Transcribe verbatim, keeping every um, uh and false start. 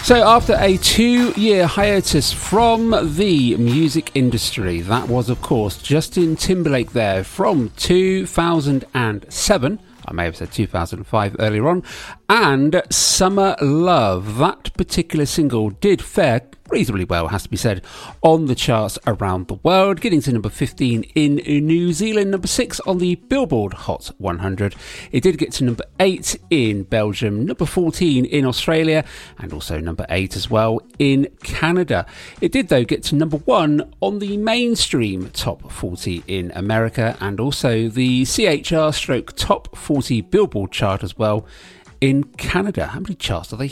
So after a two-year hiatus from the music industry, that was, of course, Justin Timberlake there from two thousand seven. I may have said two thousand five earlier on. And Summer Love. That particular single did fare reasonably well, has to be said, on the charts around the world, getting to number fifteen in New Zealand, number six on the Billboard Hot one hundred. It did get to number eight in Belgium, number fourteen in Australia, and also number eight as well in Canada. It did, though, get to number one on the mainstream Top forty in America, and also the C H R stroke Top forty Billboard chart as well in Canada. How many charts do they